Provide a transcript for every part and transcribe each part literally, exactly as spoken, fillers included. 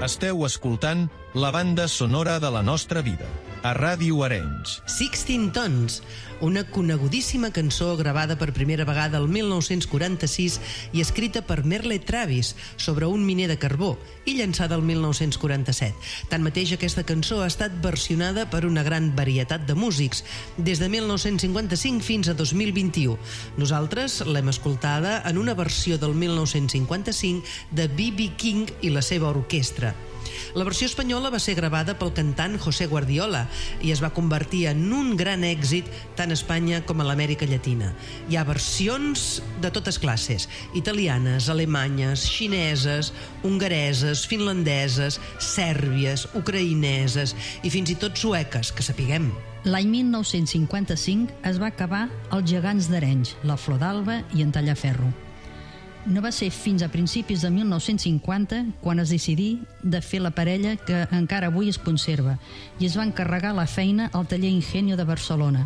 Esteu escoltant la banda sonora de la nostra vida, a Ràdio Arenys. Sixteen Tons, una conegudíssima cançó gravada per primera vegada el mil nou-cents quaranta-sis i escrita per Merle Travis sobre un miner de carbó i llançada el mil nou-cents quaranta-set. Tanmateix, aquesta cançó ha estat versionada per una gran varietat de músics, des de mil nou-cents cinquanta-cinc fins a dos mil vint-i-u. Nosaltres l'hem escoltada en una versió del mil nou-cents cinquanta-cinc de B B King i la seva orquestra. La versió espanyola va ser gravada pel cantant José Guardiola i es va convertir en un gran èxit tant a Espanya com a l'Amèrica Llatina. Hi ha versions de totes classes: italianes, alemanyes, xineses, hongareses, finlandeses, sèrbies, ucraïneses i fins i tot sueques, que sapiguem. L'any mil nou-cents cinquanta-cinc es va acabar els gegants d'Arenys, la Flor d'Alba i en Tallaferro. No va ser fins a principis de mil nou-cents cinquanta quan es decidí de fer la parella que encara avui es conserva i es va encarregar la feina al taller Ingenio de Barcelona,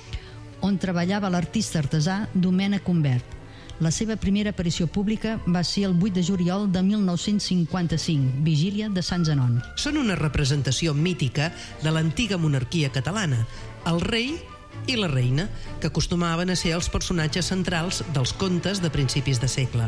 on treballava l'artista artesà Domènec Humbert. La seva primera aparició pública va ser el vuit de juliol de mil nou-cents cinquanta-cinc, vigília de Sant Zenon. Són una representació mítica de l'antiga monarquia catalana, el rei i la reina, que acostumaven a ser els personatges centrals dels contes de principis de segle.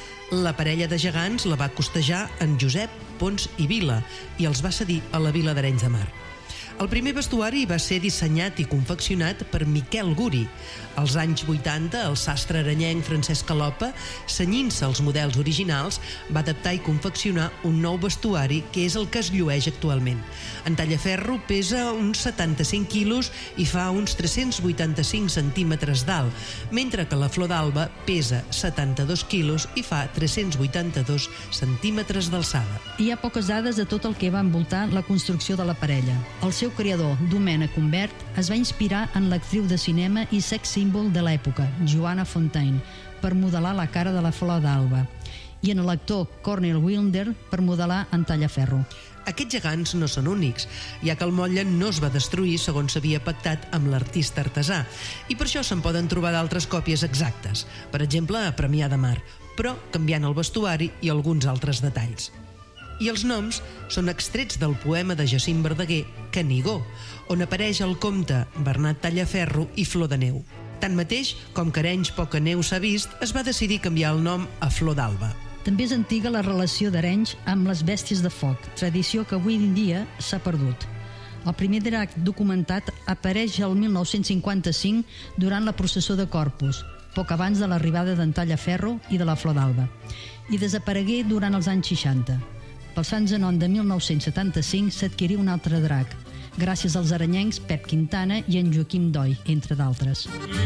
La parella de gegants la va costejar en Josep Pons i Vila i els va cedir a la vila d'Arenys de Mar. El primer vestuari va ser dissenyat i confeccionat per Miquel Guri. Als anys vuitanta, el sastre arenyenc Francesc Calopa, cenyint-se als models originals, va adaptar i confeccionar un nou vestuari que és el que es llueix actualment. En Tallaferro pesa uns setanta-cinc quilos i fa uns tres-cents vuitanta-cinc centímetres d'alt, mentre que la Flor d'Alba pesa setanta-dos quilos i fa tres-cents vuitanta-dos centímetres d'alçada. Hi ha poques dades de tot el que va envoltar la construcció de la parella. El seu creador, Domènec Humbert, es va inspirar en l'actriu de cinema i sex símbol de l'època, Joanna Fontaine, per modelar la cara de la Flor d'Alba, i en l'actor Cornel Wilder per modelar en Tallaferro. Aquests gegants no són únics, ja que el motlle no es va destruir segons s'havia pactat amb l'artista artesà, i per això se'n poden trobar d'altres còpies exactes, per exemple a Premià de Mar, però canviant el vestuari i alguns altres detalls. I els noms són extrets del poema de Jacint Verdaguer, Canigó, on apareix el comte Bernat Tallaferro i Flor de Neu. Tanmateix, com que a Arenys poca neu s'ha vist, es va decidir canviar el nom a Flor d'Alba. També és antiga la relació d'Arenys amb les bèsties de foc, tradició que avui en dia s'ha perdut. El primer drac documentat apareix el mil nou-cents cinquanta-cinc durant la processó de Corpus, poc abans de l'arribada d'en Tallaferro i de la Flor d'Alba, i desaparegué durant els anys seixanta. Pel Sant Zenon de mil nou-cents setanta-cinc s'adquirí un altre drac, gràcies als arenyencs Pep Quintana i en Joaquim Doy, entre d'altres.